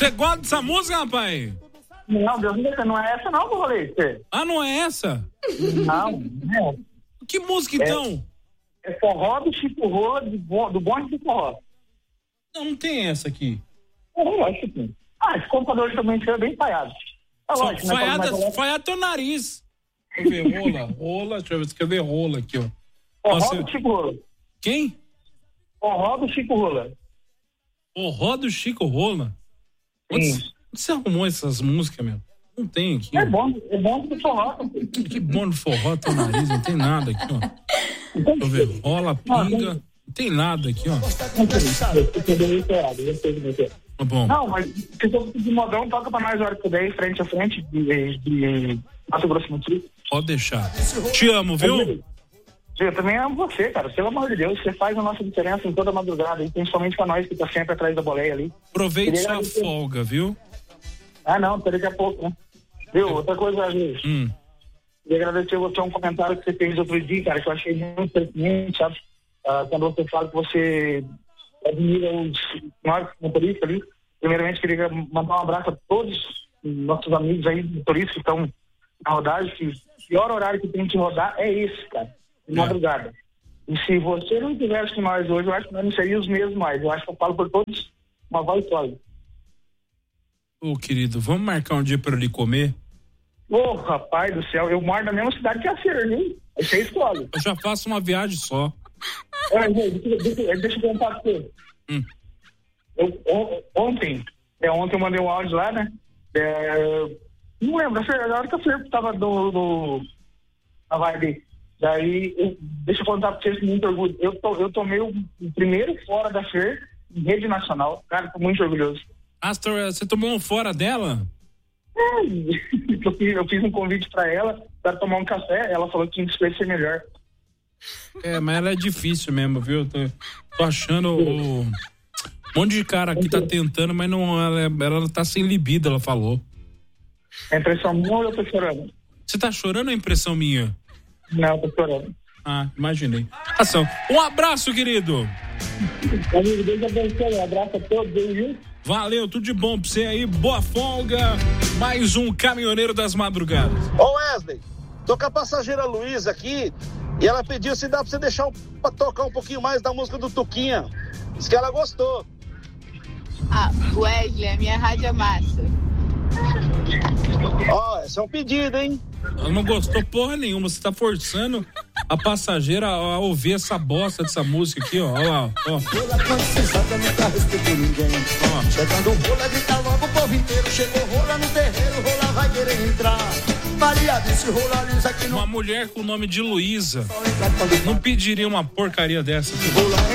Você gosta dessa música, rapaz? Não, Deus me livre, não é essa não, Bolete. Ah, não é essa? Não, não é. Que música, então? É forró do Chico Rola, do bonde do forró. Não tem essa aqui. Eu acho que tem. Esse computador também é bem falhado. Lógico, falhado teu nariz. Deixa eu ver, rola, deixa eu ver, escrever rola aqui, ó. Forró do Chico Rola. Quem? Forró do Chico Rola. Forró do Chico Rola? Onde você arrumou essas músicas, meu? Não tem aqui. É bom do forró. Que bom do forró, teu nariz, não tem nada aqui, ó. Deixa eu ver, rola, pinga, não tem nada aqui, ó. Tá bom. Não, mas se você de modão, toca pra nós a hora que puder, frente a frente, de Mato Grosso do Sul. Pode deixar. Te amo, viu? Eu também amo você, cara. Pelo amor de Deus, você faz a nossa diferença em toda madrugada, principalmente pra nós que tá sempre atrás da boleia ali. Aproveite sua folga, viu? Não, até daqui a pouco, né? Viu? Outra coisa, gente. Queria agradecer você um comentário que você fez outro dia, cara, que eu achei muito pertinente, sabe? Quando você fala que você admira os nós motoristas ali. Primeiramente, queria mandar um abraço a todos os nossos amigos aí, motoristas que estão na rodagem, que o pior horário que tem que rodar é esse, cara, de madrugada. E se você não tivesse com nós hoje, eu acho que nós não seríamos os mesmos mais. Eu acho que eu falo por todos uma voz sólida. Ô, querido, vamos marcar um dia pra eu lhe comer? Ô, rapaz do céu, eu moro na mesma cidade que a Fer, hein? Aí você escolhe. Eu já faço uma viagem só. Deixa eu contar pra você. Ontem eu mandei um áudio lá, né? Não lembro, na hora que a Fer tava na vibe. Daí, deixa eu contar pra vocês com muito orgulho. Eu tomei o primeiro fora da Fer em rede nacional. Cara, tô muito orgulhoso. Você tomou um fora dela? Eu fiz um convite pra ela para tomar um café. Ela falou que isso ia ser melhor. Mas ela é difícil mesmo, viu? Tô achando um monte de cara aqui tá tentando, mas não, ela tá sem libido, ela falou. É impressão minha ou eu tô chorando? Você tá chorando ou é impressão minha? Não, eu tô chorando. Imaginei. Um abraço, querido. Amigo, Deus abençoe. Um abraço a todos, viu? Valeu, tudo de bom pra você aí, boa folga. Mais um caminhoneiro das madrugadas. Ô Wesley, tô com a passageira Luísa aqui e ela pediu se dá pra você deixar pra tocar um pouquinho mais da música do Tuquinha. Diz que ela gostou. Wesley, a minha rádio é massa. Esse é um pedido, hein? Ela não gostou porra nenhuma, você tá forçando a passageira a ouvir essa bosta dessa música aqui, ó. Olha lá, ó. Chegando rola, grita logo o povo inteiro. Chegou rola no terreiro, rola vai querer entrar. Maria disse rola lisa aqui no... Uma mulher com o nome de Luísa não pediria uma porcaria dessa.